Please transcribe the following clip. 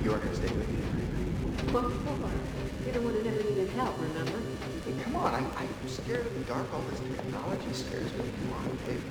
You are gonna stay with me tonight, What for? You're the one who never needed help, remember? right? Hey, come on, I'm scared of the dark. All this technology scares me. Come on, babe.